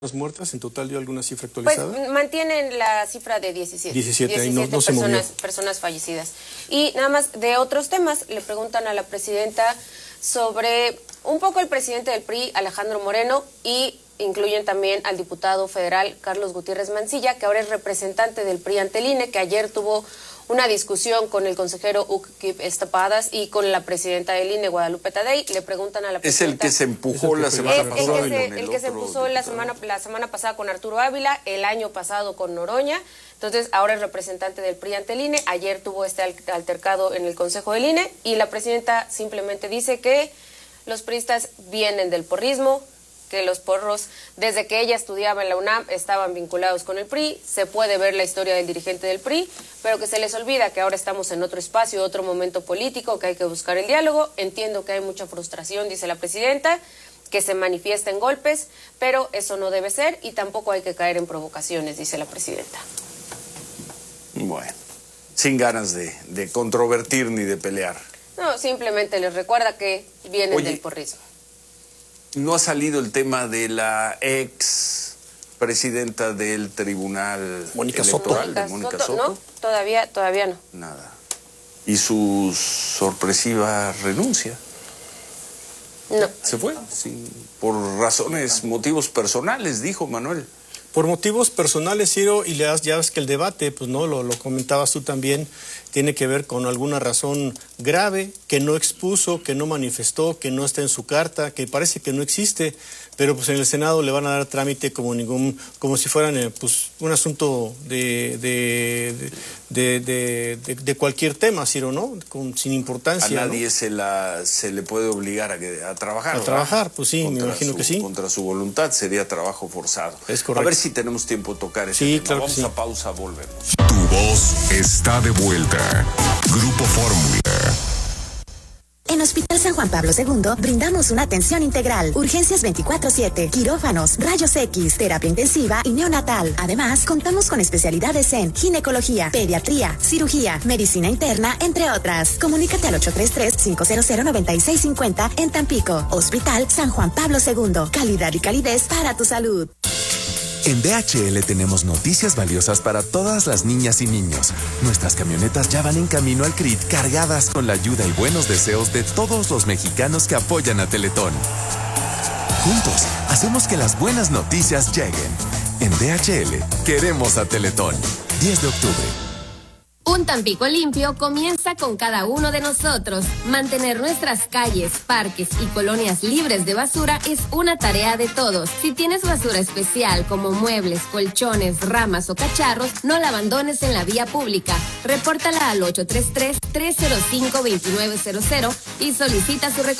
muertas, en total dio alguna cifra actualizada. Pues mantienen la cifra de 17. 17 no se movió. Personas fallecidas. Y nada más de otros temas, le preguntan a la presidenta sobre un poco el presidente del PRI, Alejandro Moreno, y incluyen también al diputado federal Carlos Gutiérrez Mancilla, que ahora es representante del PRI ante el INE, que ayer tuvo una discusión con el consejero Ucquip Estapadas y con la presidenta del INE, Guadalupe Tadei. Le preguntan a la presidenta... Es el que se empujó la semana pasada. El que se empujó la semana pasada con Arturo Ávila, el año pasado con Noroña. Entonces, ahora es representante del PRI ante el INE. Ayer tuvo este altercado en el Consejo del INE y la presidenta simplemente dice que los priistas vienen del porrismo, que los porros, desde que ella estudiaba en la UNAM, estaban vinculados con el PRI. Se puede ver la historia del dirigente del PRI, pero que se les olvida que ahora estamos en otro espacio, otro momento político, que hay que buscar el diálogo. Entiendo que hay mucha frustración, dice la presidenta, que se manifiesta en golpes, pero eso no debe ser y tampoco hay que caer en provocaciones, dice la presidenta. Bueno, sin ganas de controvertir ni de pelear. No, simplemente les recuerda que vienen del porrismo. ¿No ha salido el tema de la ex presidenta del Tribunal Mónica Electoral, de Mónica Soto? No, todavía no. Nada. ¿Y su sorpresiva renuncia? No. ¿Se fue? Sí, por motivos personales, dijo Manuel. Por motivos personales, Ciro, y ya ves que el debate, pues no, lo comentabas tú también, tiene que ver con alguna razón grave que no expuso, que no manifestó, que no está en su carta, que parece que no existe, pero pues en el Senado le van a dar trámite como si fueran pues un asunto de cualquier tema, Ciro, ¿no? Sin importancia. A nadie, ¿no? se le puede obligar a trabajar. A trabajar, pues sí, me imagino que sí. Contra su voluntad sería trabajo forzado. Es correcto. A ver si tenemos tiempo de tocar ese tema. Claro. Vamos a pausa, volvemos. Tu voz está de vuelta. Grupo Fórmula. En Hospital San Juan Pablo II brindamos una atención integral, urgencias 24/7, quirófanos, rayos X, terapia intensiva y neonatal. Además, contamos con especialidades en ginecología, pediatría, cirugía, medicina interna, entre otras. Comunícate al 833-500-9650 en Tampico. Hospital San Juan Pablo II, calidad y calidez para tu salud. En DHL tenemos noticias valiosas para todas las niñas y niños. Nuestras camionetas ya van en camino al CRIT cargadas con la ayuda y buenos deseos de todos los mexicanos que apoyan a Teletón. Juntos, hacemos que las buenas noticias lleguen. En DHL, queremos a Teletón. 10 de octubre. Un Tampico limpio comienza con cada uno de nosotros. Mantener nuestras calles, parques y colonias libres de basura es una tarea de todos. Si tienes basura especial como muebles, colchones, ramas o cacharros, no la abandones en la vía pública. Repórtala al 833-305-2900 y solicita su recogida.